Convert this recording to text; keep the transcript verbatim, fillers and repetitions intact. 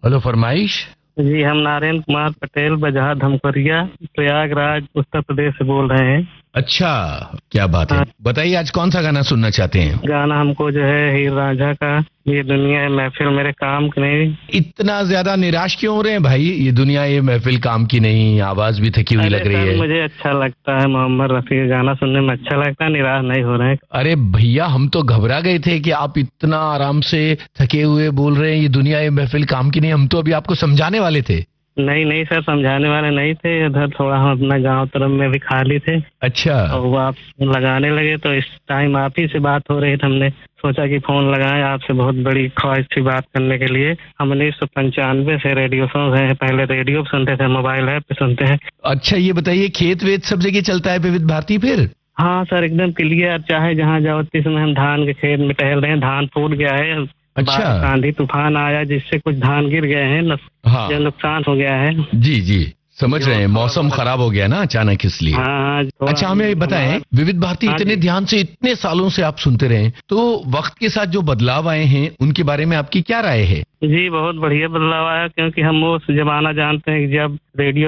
Hello, फरमाइश। जी, हम नारायण कुमार पटेल बजहा धमकोरिया प्रयागराज उत्तर प्रदेश से बोल रहे हैं। अच्छा, क्या बात है। हाँ, बताइए आज कौन सा गाना सुनना चाहते हैं। गाना हमको जो है हीर रांझा का ये दुनिया है महफिल मेरे काम की नहीं। इतना ज्यादा निराश क्यों हो रहे हैं भाई? ये दुनिया ये महफिल काम की नहीं, आवाज भी थकी हुई अरे लग रही सर, है। मुझे अच्छा लगता है, मोहम्मद रफ़ी का गाना सुनने में अच्छा लगता है, निराश नहीं हो रहे हैं। अरे भैया, हम तो घबरा गए थे कि आप इतना आराम से थके हुए बोल रहे हैं ये दुनिया ये महफिल काम की नहीं। हम तो अभी आपको समझाने वाले थे। नहीं नहीं सर, समझाने वाले नहीं थे। इधर थोड़ा हम अपना गांव तरफ में भी खाली थे अच्छा। और वो आप लगाने लगे तो इस टाइम आप ही से बात हो रही थी। हमने सोचा कि फोन लगाएं, आपसे बहुत बड़ी ख्वाहिश थी बात करने के लिए। हम उन्नीस सौ पंचानवे से रेडियो सुन रहे हैं, पहले रेडियो पे सुनते थे, मोबाइल ऐप पे सुनते हैं। अच्छा, ये बताइए खेत वेत सब जगह चलता है विविध भारती फिर? हाँ सर, एकदम क्लियर, चाहे जहाँ जाओ। इस समय हम धान के खेत में टहल रहे हैं, धान फूट गया है। अच्छा। बारिश आंधी तूफान आया जिससे कुछ धान गिर गए हैं, नुक- हाँ जो नुकसान हो गया है। जी जी, समझ जो रहे हैं, थोड़ा मौसम बहुत- खराब हो गया ना अचानक इसलिए। हाँ हाँ, थोड़ा अच्छा, हमें बताएं, हमारा- विविध भारती हाँ इतने जी। ध्यान से इतने सालों से आप सुनते रहे, तो वक्त के साथ जो बदलाव आए हैं उनके बारे में आपकी क्या राय है? जी, बहुत बढ़िया बदलाव आया, क्योंकि हम वो जमाना जानते हैं कि जब रेडियो